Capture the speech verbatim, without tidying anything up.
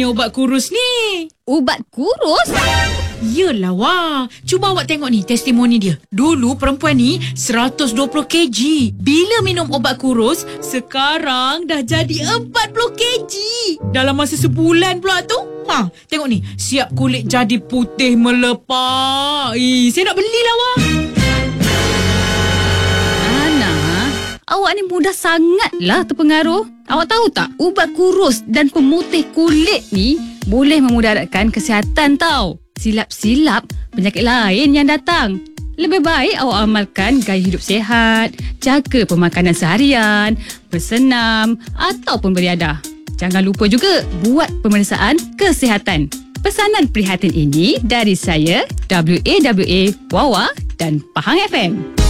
punya ubat kurus ni. Ubat kurus? Yelah wah. Cuba awak tengok ni testimoni dia. Dulu perempuan ni seratus dua puluh kilogram. Bila minum ubat kurus, sekarang dah jadi empat puluh kilogram. Dalam masa sebulan pula tu. Ha, tengok ni. Siap kulit jadi putih melepak. Eh, saya nak belilah wah. Ana, awak ni mudah sangatlah terpengaruh. Awak tahu tak, ubat kurus dan pemutih kulit ni boleh memudaratkan kesihatan tau. Silap-silap penyakit lain yang datang. Lebih baik awak amalkan gaya hidup sihat, jaga pemakanan seharian, bersenam ataupun beriadah. Jangan lupa juga buat pemeriksaan kesihatan. Pesanan prihatin ini dari saya, W A W A Wawa dan Pahang F M.